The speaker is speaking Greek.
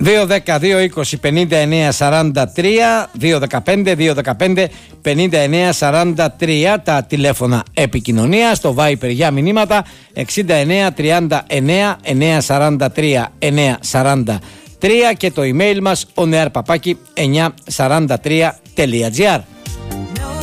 2-10-2-20-59-43, 2-15-2-15-59-43 τα τηλέφωνα επικοινωνίας, το Viper για μηνύματα 69-39-943-943 και το email μας onearpapaki943.gr.